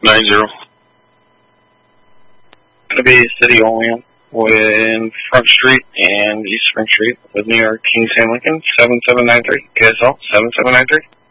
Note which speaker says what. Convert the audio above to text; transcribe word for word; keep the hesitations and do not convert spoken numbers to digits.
Speaker 1: nine zero.
Speaker 2: Going to be city only in Front Street and East Spring Street with New York King Sam Lincoln, seven seven nine three. K S L, seven seven nine three.